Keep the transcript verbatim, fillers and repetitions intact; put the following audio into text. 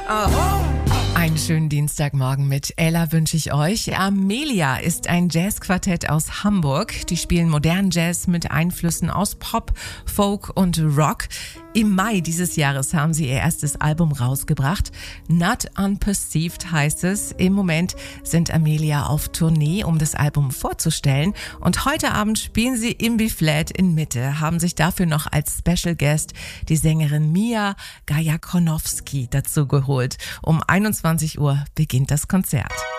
Einen schönen Dienstagmorgen mit Ella wünsche ich euch. Amelia ist ein Jazzquartett aus Hamburg. Die spielen modernen Jazz mit Einflüssen aus Pop, Folk und Rock. Im Mai dieses Jahres haben sie ihr erstes Album rausgebracht. Not Unperceived heißt es. Im Moment sind Amelia auf Tournee, um das Album vorzustellen. Und heute Abend spielen sie im B-Flat in Mitte, haben sich dafür noch als Special Guest die Sängerin Mia Gajakonowski dazu geholt. Um einundzwanzig Uhr beginnt das Konzert.